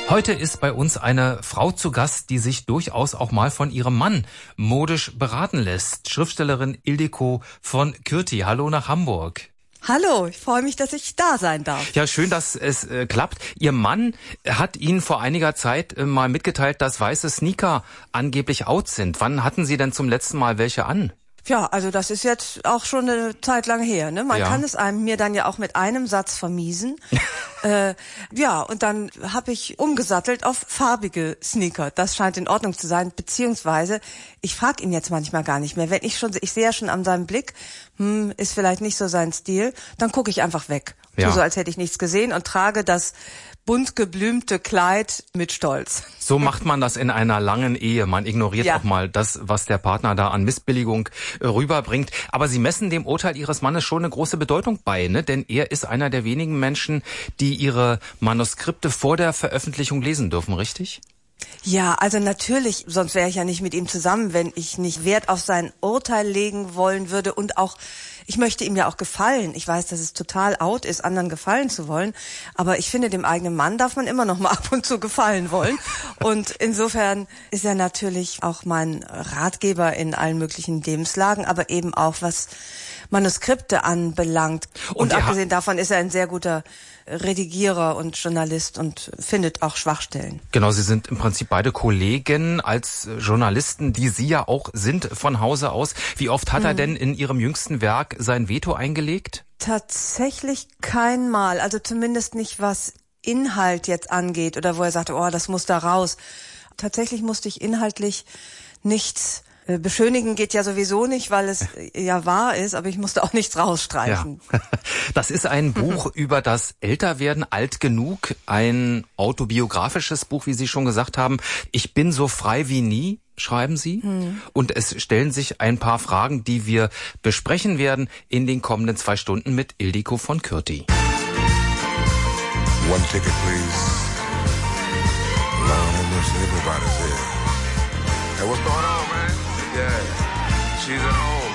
Heute ist bei uns eine Frau zu Gast, die sich durchaus auch mal von ihrem Mann modisch beraten lässt. Schriftstellerin Ildiko von Kürti. Hallo nach Hamburg. Hallo, ich freue mich, dass ich da sein darf. Ja, schön, dass es klappt. Ihr Mann hat Ihnen vor einiger Zeit mal mitgeteilt, dass weiße Sneaker angeblich out sind. Wann hatten Sie denn zum letzten Mal welche an? Ja, also das ist jetzt auch schon eine Zeit lang her. Ne? Man kann es mir dann ja auch mit einem Satz vermiesen. Und dann habe ich umgesattelt auf farbige Sneaker. Das scheint in Ordnung zu sein. Beziehungsweise, ich frage ihn jetzt manchmal gar nicht mehr. Ich sehe ja schon an seinem Blick, ist vielleicht nicht so sein Stil, dann gucke ich einfach weg. Ja. Tu so, als hätte ich nichts gesehen und trage das bunt geblümte Kleid mit Stolz. So macht man das in einer langen Ehe. Man ignoriert auch mal das, was der Partner da an Missbilligung rüberbringt. Aber Sie messen dem Urteil Ihres Mannes schon eine große Bedeutung bei, ne? Denn er ist einer der wenigen Menschen, die ihre Manuskripte vor der Veröffentlichung lesen dürfen, richtig? Ja, also natürlich, sonst wäre ich ja nicht mit ihm zusammen, wenn ich nicht Wert auf sein Urteil legen wollen würde und auch, ich möchte ihm ja auch gefallen. Ich weiß, dass es total out ist, anderen gefallen zu wollen, aber ich finde, dem eigenen Mann darf man immer noch mal ab und zu gefallen wollen und insofern ist er natürlich auch mein Ratgeber in allen möglichen Lebenslagen, aber eben auch was Manuskripte anbelangt. Und abgesehen davon ist er ein sehr guter Redigierer und Journalist und findet auch Schwachstellen. Genau, Sie sind im Prinzip beide Kollegen als Journalisten, die Sie ja auch sind von Hause aus. Wie oft hat er denn in Ihrem jüngsten Werk sein Veto eingelegt? Tatsächlich kein Mal, also zumindest nicht, was Inhalt jetzt angeht oder wo er sagte, oh, das muss da raus. Tatsächlich musste ich inhaltlich nichts beschönigen, geht ja sowieso nicht, weil es ja wahr ist, aber ich musste auch nichts rausstreichen. Ja. Das ist ein Buch über das Älterwerden, alt genug, ein autobiografisches Buch, wie Sie schon gesagt haben. Ich bin so frei wie nie, schreiben Sie. Und es stellen sich ein paar Fragen, die wir besprechen werden in den kommenden 2 Stunden mit Ildiko von Kürti. One ticket, please. Lord have mercy, everybody's here. Hey, what's going on, man? Yeah, she's at home.